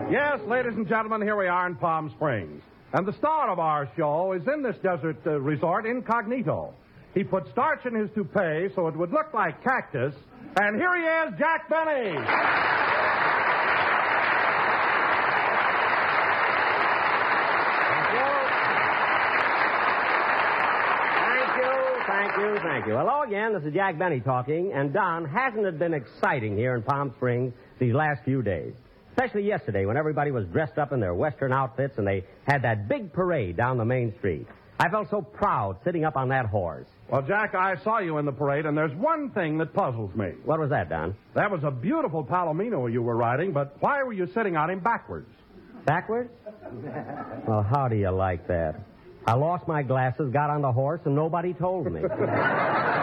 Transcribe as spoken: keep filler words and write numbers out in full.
Yes, ladies and gentlemen, here we are in Palm Springs. And the star of our show is in this desert uh, resort incognito. He put starch in his toupee so it would look like cactus. And here he is, Jack Benny. Thank you, thank you, thank you. Hello again, this is Jack Benny talking. And Don, hasn't it been exciting here in Palm Springs these last few days? Especially yesterday when everybody was dressed up in their Western outfits and they had that big parade down the main street. I felt so proud sitting up on that horse. Well, Jack, I saw you in the parade, and there's one thing that puzzles me. What was that, Don? That was a beautiful Palomino you were riding, but why were you sitting on him backwards? Backwards? Well, how do you like that? I lost my glasses, got on the horse, and nobody told me.